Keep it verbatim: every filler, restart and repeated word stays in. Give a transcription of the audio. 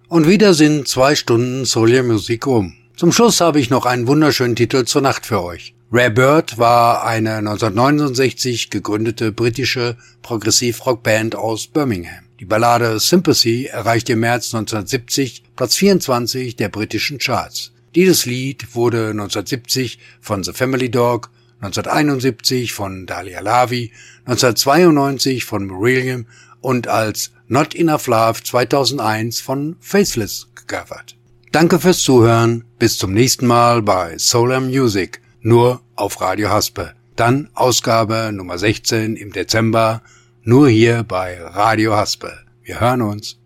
Und wieder sind zwei Stunden Soul Musik um. Zum Schluss habe ich noch einen wunderschönen Titel zur Nacht für euch. Rare Bird war eine neunzehnhundertneunundsechzig gegründete britische Progressiv-Rock-Band aus Birmingham. Die Ballade Sympathy erreichte im März neunzehnhundertsiebzig Platz vierundzwanzig der britischen Charts. Dieses Lied wurde neunzehnhundertsiebzig von The Family Dog, neunzehnhunderteinundsiebzig von Dalia Lavi, neunzehnhundertzweiundneunzig von Marillion und als Not Enough Love zweitausendeins von Faithless gecovert. Danke fürs Zuhören, bis zum nächsten Mal bei Soul Music, nur auf Radio Haspe. Dann Ausgabe Nummer sechzehn im Dezember, nur hier bei Radio Haspe. Wir hören uns.